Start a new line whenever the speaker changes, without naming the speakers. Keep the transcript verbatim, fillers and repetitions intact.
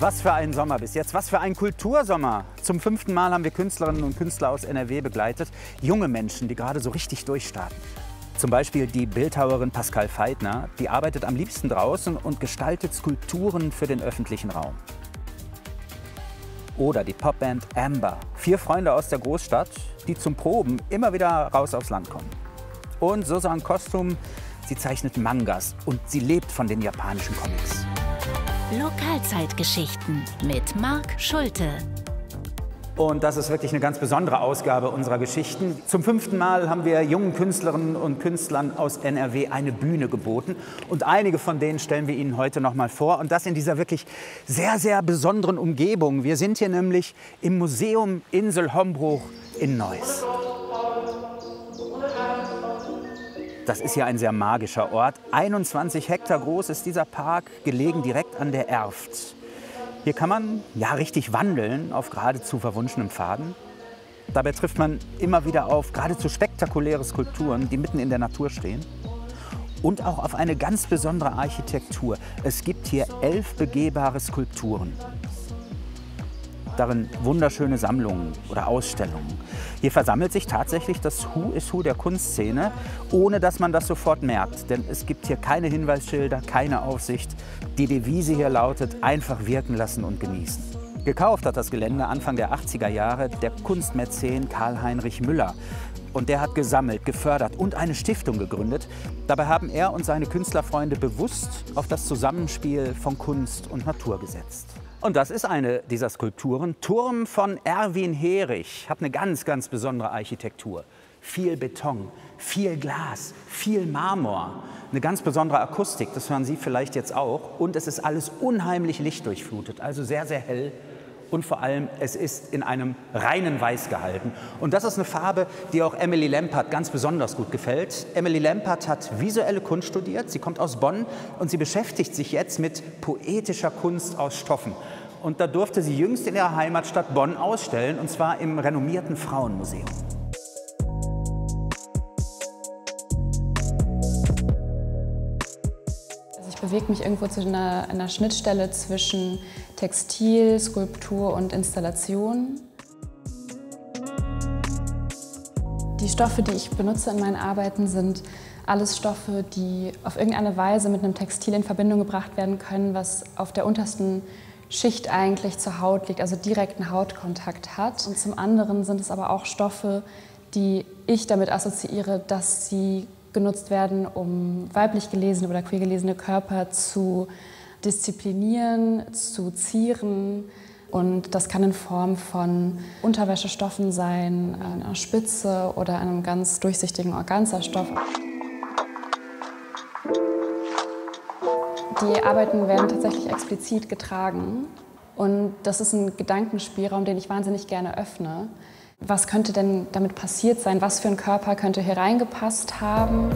Was für ein Sommer bis jetzt, was für ein Kultursommer. Zum fünften Mal haben wir Künstlerinnen und Künstler aus N R W begleitet. Junge Menschen, die gerade so richtig durchstarten. Zum Beispiel die Bildhauerin Pascal Feitner, die arbeitet am liebsten draußen und gestaltet Skulpturen für den öffentlichen Raum. Oder die Popband Amber, vier Freunde aus der Großstadt, die zum Proben immer wieder raus aufs Land kommen. Und Susan Kostum, sie zeichnet Mangas und sie lebt von den japanischen Comics.
Lokalzeitgeschichten mit Marc Schulte.
Und das ist wirklich eine ganz besondere Ausgabe unserer Geschichten. Zum fünften Mal haben wir jungen Künstlerinnen und Künstlern aus N R W eine Bühne geboten. Und einige von denen stellen wir Ihnen heute noch mal vor. Und das in dieser wirklich sehr, sehr besonderen Umgebung. Wir sind hier nämlich im Museum Insel Hombruch in Neuss. Das ist ja ein sehr magischer Ort. einundzwanzig Hektar groß ist dieser Park, gelegen direkt an der Erft. Hier kann man ja richtig wandeln auf geradezu verwunschenem Pfaden. Dabei trifft man immer wieder auf geradezu spektakuläre Skulpturen, die mitten in der Natur stehen. Und auch auf eine ganz besondere Architektur. Es gibt hier elf begehbare Skulpturen. Darin wunderschöne Sammlungen oder Ausstellungen. Hier versammelt sich tatsächlich das Who is Who der Kunstszene, ohne dass man das sofort merkt. Denn es gibt hier keine Hinweisschilder, keine Aufsicht. Die Devise hier lautet: einfach wirken lassen und genießen. Gekauft hat das Gelände Anfang der achtziger Jahre der Kunstmäzen Karl-Heinrich Müller. Und der hat gesammelt, gefördert und eine Stiftung gegründet. Dabei haben er und seine Künstlerfreunde bewusst auf das Zusammenspiel von Kunst und Natur gesetzt. Und das ist eine dieser Skulpturen. Turm von Erwin Herich hat eine ganz, ganz besondere Architektur. Viel Beton, viel Glas, viel Marmor. Eine ganz besondere Akustik, das hören Sie vielleicht jetzt auch. Und es ist alles unheimlich lichtdurchflutet, also sehr, sehr hell. Und vor allem, es ist in einem reinen Weiß gehalten. Und das ist eine Farbe, die auch Emily Lempert ganz besonders gut gefällt. Emily Lempert hat visuelle Kunst studiert, sie kommt aus Bonn und sie beschäftigt sich jetzt mit poetischer Kunst aus Stoffen. Und da durfte sie jüngst in ihrer Heimatstadt Bonn ausstellen, und zwar im renommierten Frauenmuseum.
Ich bewege mich irgendwo zu einer, einer Schnittstelle zwischen Textil, Skulptur und Installation. Die Stoffe, die ich benutze in meinen Arbeiten, sind alles Stoffe, die auf irgendeine Weise mit einem Textil in Verbindung gebracht werden können, was auf der untersten Schicht eigentlich zur Haut liegt, also direkten Hautkontakt hat. Und zum anderen sind es aber auch Stoffe, die ich damit assoziiere, dass sie genutzt werden, um weiblich gelesene oder queer gelesene Körper zu disziplinieren, zu zieren. Und das kann in Form von Unterwäschestoffen sein, einer Spitze oder einem ganz durchsichtigen Organzastoff. Die Arbeiten werden tatsächlich explizit getragen. Und das ist ein Gedankenspielraum, den ich wahnsinnig gerne öffne. Was könnte denn damit passiert sein? Was für ein Körper könnte hier reingepasst haben?